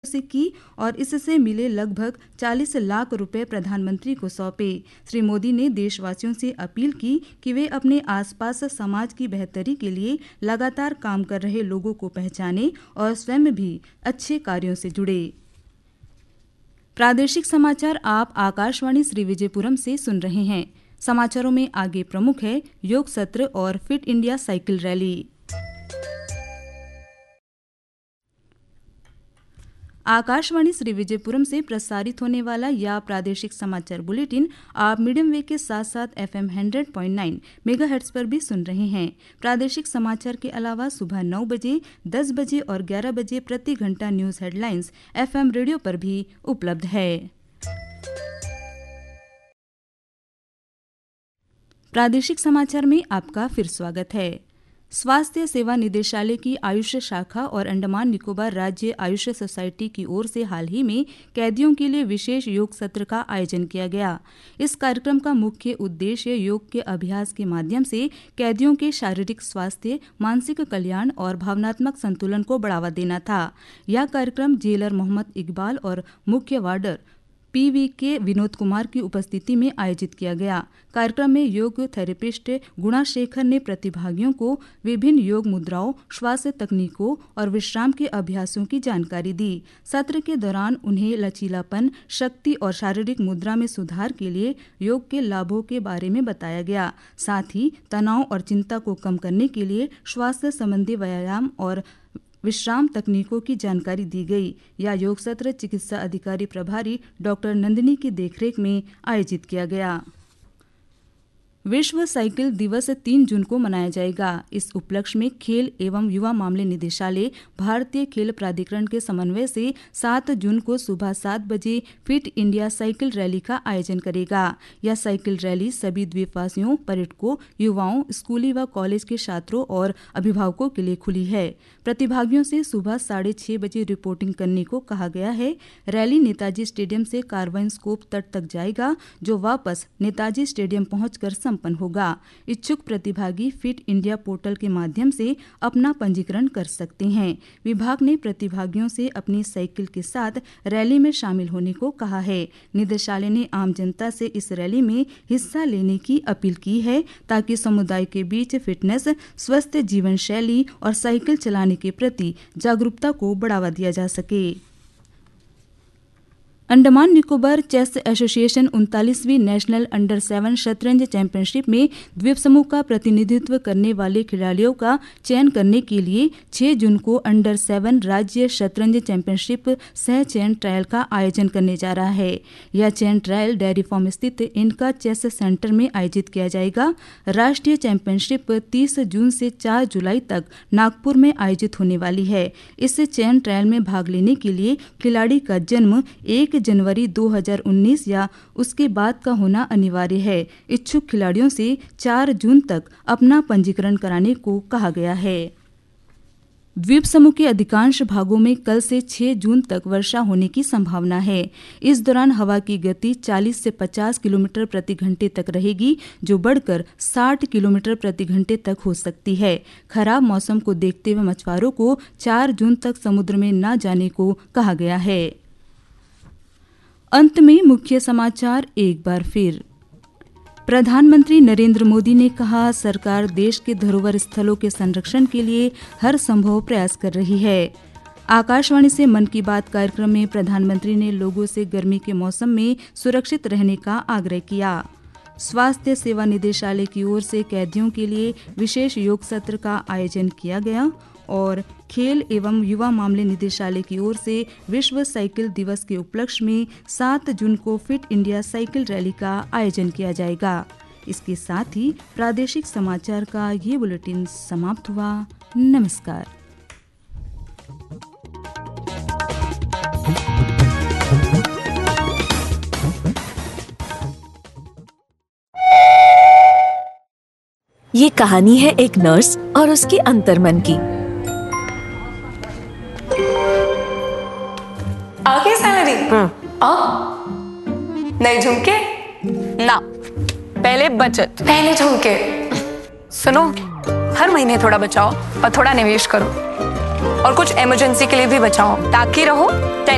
से की और इससे मिले लगभग 40 लाख रुपए प्रधानमंत्री को सौंपे। श्री मोदी ने देशवासियों से अपील की कि वे अपने आसपास समाज की बेहतरी के लिए लगातार काम कर रहे लोगों को पहचानें और स्वयं भी अच्छे कार्यों से जुड़े। प्रादेशिक समाचार आप आकाशवाणी श्री विजयपुरम से सुन रहे हैं। समाचारों में आगे प्रमुख है योग सत्र और fit India cycle rally. Akashvani Shri Vijayapuram से प्रसारित होने वाला यह प्रादेशिक समाचार बुलेटिन आप मीडियम वेव के साथ साथ FM 100.9 मेगाहर्ट्ज पर भी सुन रहे हैं। प्रादेशिक समाचार के अलावा सुबह 9 बजे, 10 बजे और 11 बजे प्रति घंटा न्यूज हेडलाइंस FM रेडियो पर भी उपलब्ध है। प्रादेशिक समाचार में आपका फिर स्वागत है। स्वास्थ्य सेवा निदेशालय की आयुष शाखा और अंडमान निकोबार राज्य आयुष सोसाइटी की ओर से हाल ही में कैदियों के लिए विशेष योग सत्र का आयोजन किया गया। इस कार्यक्रम का मुख्य उद्देश्य योग के अभ्यास के माध्यम से कैदियों के शारीरिक स्वास्थ्य, मानसिक कल्याण और भावनात्मक संतुलन को बढ़ावा देना था। यह कार्यक्रम जेलर मोहम्मद इकबाल और मुख्य वार्डर PVK विनोद कुमार की उपस्थिति में आयोजित किया गया। कार्यक्रम में योग थेरेपिस्ट गुणाशेखर ने प्रतिभागियों को विभिन्न योग मुद्राओं, श्वास तकनीकों और विश्राम के अभ्यासों की जानकारी दी। सत्र के दौरान उन्हें लचीलापन, शक्ति और शारीरिक मुद्रा में सुधार के लिए योग के लाभों के बारे में बताया गया। साथ ही तनाव और चिंता को कम करने के लिए स्वास्थ्य संबंधी व्यायाम और विश्राम तकनीकों की जानकारी दी गई। यह योग सत्र चिकित्सा अधिकारी प्रभारी डॉक्टर नंदिनी की देखरेख में आयोजित किया गया। विश्व साइकिल दिवस 3 जून को मनाया जाएगा। इस उपलक्ष्य में खेल एवं युवा मामले निदेशालय, भारतीय खेल प्राधिकरण के समन्वय से 7 जून को सुबह 7 बजे फिट इंडिया साइकिल रैली का आयोजन करेगा। यह साइकिल रैली सभी द्वीपवासियों, पर्यटकों, युवाओं, स्कूली व कॉलेज के छात्रों और अभिभावकों के लिए खुली है। प्रतिभागियों से सुबह 6:30 बजे रिपोर्टिंग करने को कहा गया है। रैली नेताजी स्टेडियम से कार्बाइन स्कोप तट तक जाएगा, जो वापस नेताजी स्टेडियम पहुंचकर संपन्न होगा। इच्छुक प्रतिभागी फिट इंडिया पोर्टल के माध्यम से अपना पंजीकरण कर सकते हैं। विभाग ने प्रतिभागियों से अपनी साइकिल के साथ रैली में शामिल होने को कहा है। निदेशालय ने आम जनता से इस रैली में हिस्सा लेने की अपील की है, ताकि समुदाय के बीच फिटनेस, स्वस्थ जीवन शैली और साइकिल चलाने के प्रति जागरूकता को बढ़ावा दिया जा सके। Andaman Nicobar chess association 39वीं national under 7 शतरंज चैंपियनशिप में द्वीप समूह का प्रतिनिधित्व करने वाले खिलाड़ियों का चयन करने के लिए 6 जून को अंडर 7 राज्य शतरंज चैंपियनशिप सह चयन ट्रायल का आयोजन करने जा रहा है। यह चयन ट्रायल डेयरी फार्म स्थित इनका चेस सेंटर में आयोजित किया जाएगा। राष्ट्रीय चैंपियनशिप 30 जून से 4 जुलाई तक नागपुर में आयोजित होने वाली है। इस चयन ट्रायल में भाग लेने के लिए खिलाड़ी का जन्म 1 जनवरी 2019 या उसके बाद का होना अनिवार्य है। इच्छुक खिलाड़ियों से 4 जून तक अपना पंजीकरण कराने को कहा गया है। द्वीप समूह के अधिकांश भागों में कल से 6 जून तक वर्षा होने की संभावना है। इस दौरान हवा की गति 40 से 50 किलोमीटर प्रति घंटे तक रहेगी, जो बढ़कर 60 किलोमीटर प्रति घंटे तक हो सकती है। खराब मौसम को देखते हुए मछुआरों को 4 जून तक समुद्र में न जाने को कहा गया है। अंत में मुख्य समाचार एक बार फिर। प्रधानमंत्री नरेंद्र मोदी ने कहा, सरकार देश के धरोहर स्थलों के संरक्षण के लिए हर संभव प्रयास कर रही है। आकाशवाणी से मन की बात कार्यक्रम में प्रधानमंत्री ने लोगों से गर्मी के मौसम में सुरक्षित रहने का आग्रह किया। स्वास्थ्य सेवा निदेशालय की ओर से कैदियों के लिए विशेष योग सत्र का आयोजन किया गया और खेल एवं युवा मामले निदेशालय की ओर से विश्व साइकिल दिवस के उपलक्ष्य में 7 जून को फिट इंडिया साइकिल रैली का आयोजन किया जाएगा। इसके साथ ही प्रादेशिक समाचार का ये बुलेटिन समाप्त हुआ। नमस्कार। ये कहानी है एक नर्स और उसके अंतर्मन की। आगे सैलरी नहीं झुमके ना, पहले बचत, पहले झुमके। सुनो, हर महीने थोड़ा बचाओ और थोड़ा निवेश करो और कुछ इमरजेंसी के लिए भी बचाओ, ताकि रहो